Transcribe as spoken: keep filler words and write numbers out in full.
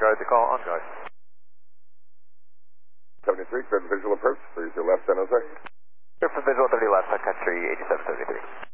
Roger, call on guard. seventy-three, clear for visual approach. Please your left, San Jose. Clear for visual, thirty left, Sun Country, eighty-seven seventy-three.